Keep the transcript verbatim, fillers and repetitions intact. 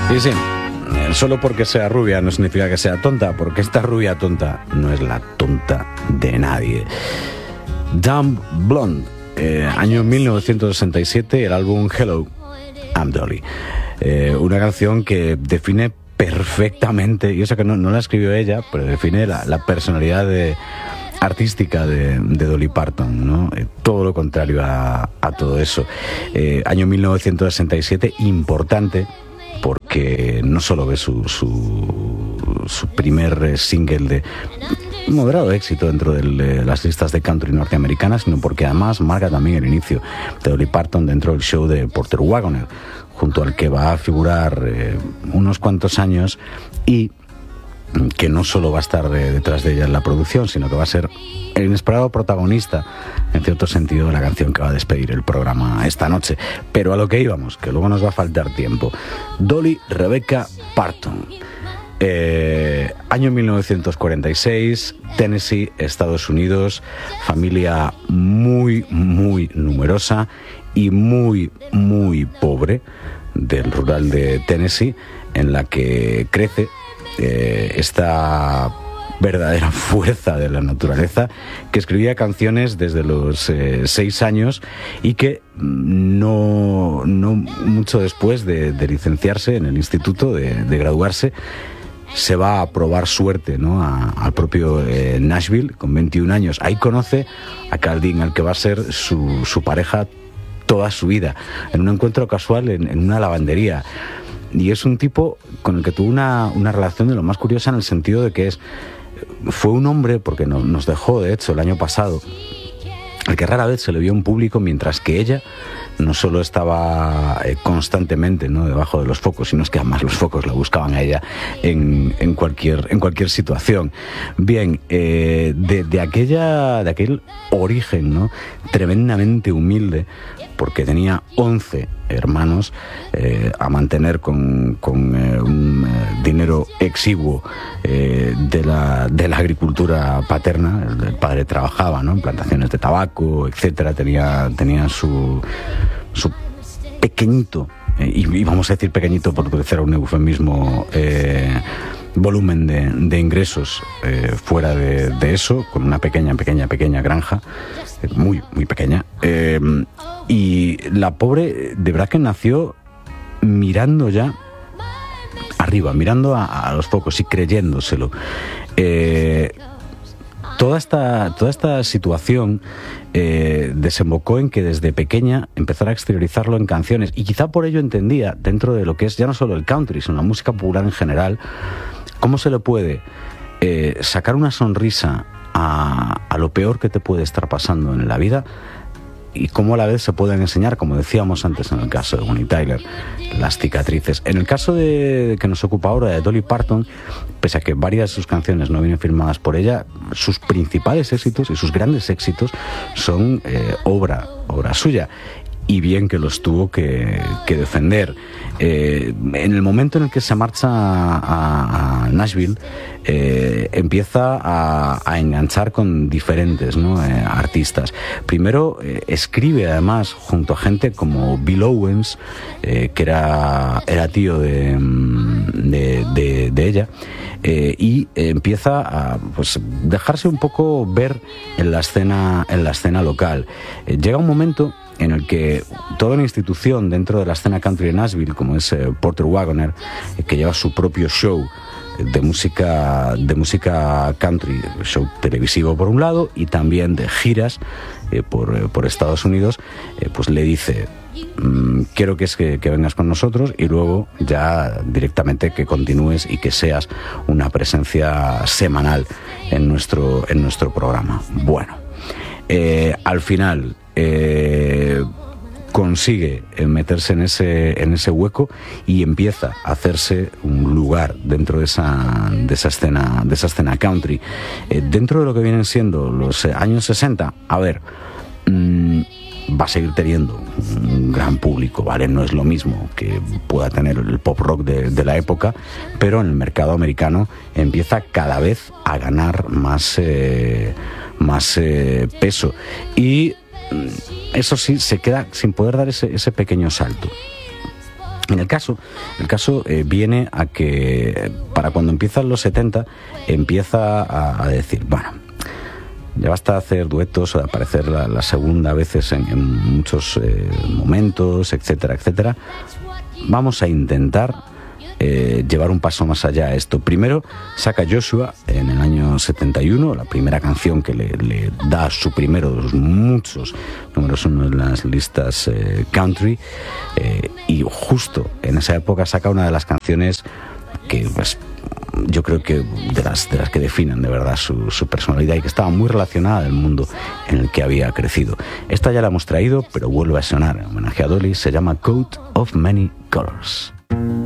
Y sí, solo porque sea rubia no significa que sea tonta, porque esta rubia tonta no es la tonta de nadie. Dumb Blonde, eh, año mil novecientos sesenta y siete, el álbum Hello, I'm Dolly. Eh, una canción que define perfectamente, y eso que no, no la escribió ella, pero define la, la personalidad de, artística de, de Dolly Parton, ¿no? Eh, todo lo contrario a, a todo eso. Eh, año mil novecientos sesenta y siete, importante, porque no solo ve su, su, su primer single de moderado éxito dentro de las listas de country norteamericanas, sino porque además marca también el inicio de Dolly Parton dentro del show de Porter Wagoner, junto al que va a figurar eh, unos cuantos años, y que no solo va a estar de, detrás de ella en la producción, sino que va a ser el inesperado protagonista, en cierto sentido, de la canción que va a despedir el programa esta noche. Pero a lo que íbamos, que luego nos va a faltar tiempo. Dolly Rebecca Parton. Eh, año mil novecientos cuarenta y seis, Tennessee, Estados Unidos, familia muy, muy numerosa y muy, muy pobre del rural de Tennessee, en la que crece Eh, esta verdadera fuerza de la naturaleza, que escribía canciones desde los eh, seis años y que no, no mucho después de, de licenciarse en el instituto, de, de graduarse, se va a probar suerte, ¿no? a, al propio eh, Nashville con veintiún años. Ahí conoce a Caldín, al que va a ser su, su pareja toda su vida, en un encuentro casual en, en una lavandería. Y es un tipo con el que tuvo una, una relación de lo más curiosa, en el sentido de que es fue un hombre, porque no, nos dejó de hecho el año pasado, al que rara vez se le vio en público, mientras que ella no solo estaba eh, constantemente, ¿no?, debajo de los focos, sino es que además los focos la buscaban a ella en, en, cualquier, en cualquier situación. Bien, eh, de, de, aquella, de aquel origen, ¿no?, tremendamente humilde, porque tenía once hermanos eh, a mantener con, con eh, un eh, dinero exiguo eh, de, la, de la agricultura paterna. El, el padre trabajaba, ¿no?, en plantaciones de tabaco, etcétera. Tenía, tenía su, su pequeñito, eh, y, y vamos a decir pequeñito por utilizar un eufemismo, eh, volumen de, de ingresos eh, fuera de, de eso, con una pequeña, pequeña, pequeña granja, eh, muy, muy pequeña. Eh, y la pobre, de verdad que nació mirando ya arriba, mirando a, a los focos y creyéndoselo. Eh, toda esta, toda esta situación eh, desembocó en que desde pequeña empezara a exteriorizarlo en canciones, y quizá por ello entendía, dentro de lo que es ya no solo el country, sino la música popular en general, cómo se le puede eh, sacar una sonrisa a, a lo peor que te puede estar pasando en la vida, y cómo a la vez se pueden enseñar, como decíamos antes en el caso de Bonnie Tyler, las cicatrices. En el caso de que nos ocupa ahora, de Dolly Parton, pese a que varias de sus canciones no vienen firmadas por ella, sus principales éxitos y sus grandes éxitos son eh, obra, obra suya. Y bien que los tuvo que, que defender. Eh, en el momento en el que se marcha a, a Nashville, eh, empieza a, a enganchar con diferentes, ¿no?, eh, artistas. Primero eh, escribe además junto a gente como Bill Owens, eh, que era, era tío de, de, de, de ella, eh, y eh, empieza a, pues, dejarse un poco ver en la escena, en la escena local. Eh, llega un momento en el que toda una institución dentro de la escena country de Nashville, como es eh, Porter Wagoner, eh, que lleva su propio show de música, de música country, show televisivo por un lado, y también de giras eh, por, eh, por Estados Unidos, eh, pues le dice: mmm, quiero que, es que, que vengas con nosotros, y luego ya directamente que continúes y que seas una presencia semanal en nuestro, en nuestro programa. Bueno, eh, al final Eh, consigue meterse en ese, en ese hueco y empieza a hacerse un lugar dentro de esa, de esa escena, de esa escena country. Eh, dentro de lo que vienen siendo los años sesenta, a ver, mmm, va a seguir teniendo un gran público, ¿vale? No es lo mismo que pueda tener el pop rock de, de la época, pero en el mercado americano empieza cada vez a ganar más, eh, más eh, peso. Y eso sí, se queda sin poder dar ese, ese pequeño salto. En el caso, el caso eh, viene a que para cuando empiezan los setenta empieza a, a decir, bueno, ya basta hacer duetos o de aparecer la, la segunda veces en, en muchos eh, momentos, etcétera, etcétera. Vamos a intentar eh, llevar un paso más allá a esto. Primero saca Joshua en el año setenta y uno, la primera canción que le, le da su primero de los muchos números uno en las listas eh, country, eh, y justo en esa época saca una de las canciones que pues yo creo que de las, de las que definen de verdad su, su personalidad y que estaba muy relacionada al mundo en el que había crecido. Esta ya la hemos traído, pero vuelve a sonar en homenaje a Dolly. Se llama Coat of Many Colors.